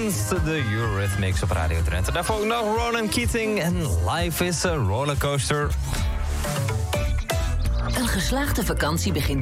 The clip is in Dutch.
Against the Eurythmics op Radio Drenthe. Daarvoor ook nog Ronan Keating en Life is a Rollercoaster. Een geslaagde vakantie begint